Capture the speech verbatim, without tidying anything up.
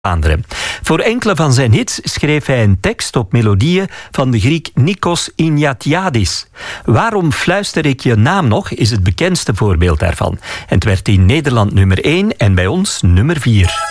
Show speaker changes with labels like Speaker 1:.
Speaker 1: Vlaanderen. Voor enkele van zijn hits schreef hij een tekst op melodieën van de Griek Nikos Ignatiadis. Waarom fluister ik je naam nog is het bekendste voorbeeld daarvan. En het werd in Nederland nummer één en bij ons nummer vier.